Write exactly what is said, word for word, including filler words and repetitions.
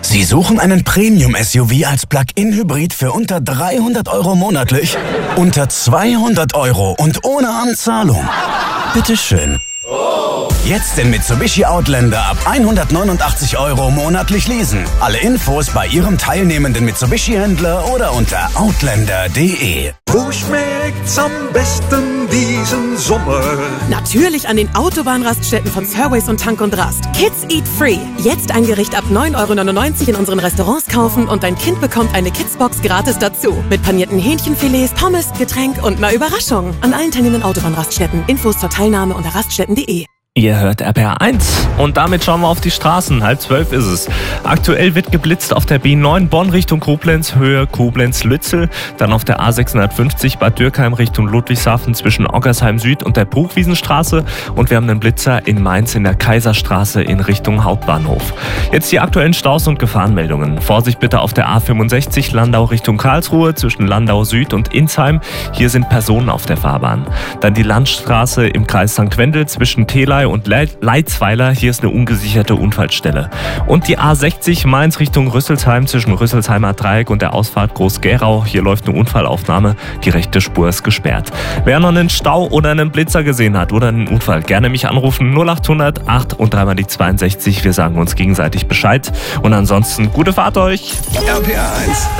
Sie suchen einen Premium-S U V als Plug-in-Hybrid für unter dreihundert Euro monatlich? Unter zweihundert Euro und ohne Anzahlung? Bitteschön. Jetzt den Mitsubishi Outlander ab hundertneunundachtzig Euro monatlich leasen. Alle Infos bei Ihrem teilnehmenden Mitsubishi-Händler oder unter outlander punkt de. Wo schmeckt's am besten diesen Sommer? Natürlich an den Autobahnraststätten von Surways und Tank und Rast. Kids Eat Free. Jetzt ein Gericht ab neun Euro neunundneunzig in unseren Restaurants kaufen und dein Kind bekommt eine Kidsbox gratis dazu. Mit panierten Hähnchenfilets, Pommes, Getränk und einer Überraschung. An allen teilnehmenden Autobahnraststätten. Infos zur Teilnahme unter raststätten punkt de. Ihr hört R P R eins und damit schauen wir auf die Straßen. Halb zwölf ist es. Aktuell wird geblitzt auf der B neun Bonn Richtung Koblenz, Höhe Koblenz-Lützel. Dann auf der A sechshundertfünfzig Bad Dürkheim Richtung Ludwigshafen zwischen Oggersheim Süd und der Bruchwiesenstraße. Und wir haben einen Blitzer in Mainz in der Kaiserstraße in Richtung Hauptbahnhof. Jetzt die aktuellen Staus und Gefahrenmeldungen. Vorsicht bitte auf der A fünfundsechzig Landau Richtung Karlsruhe zwischen Landau Süd und Insheim. Hier sind Personen auf der Fahrbahn. Dann die Landstraße im Kreis Sankt Wendel zwischen Telei und Leitzweiler. Hier ist eine ungesicherte Unfallstelle. Und die A sechzig Mainz Richtung Rüsselsheim zwischen Rüsselsheimer Dreieck und der Ausfahrt Groß-Gerau. Hier läuft eine Unfallaufnahme. Die rechte Spur ist gesperrt. Wer noch einen Stau oder einen Blitzer gesehen hat oder einen Unfall, gerne mich anrufen. null achthundert acht und dreimal die zweiundsechzig. Wir sagen uns gegenseitig Bescheid. Und ansonsten gute Fahrt euch. R P R eins.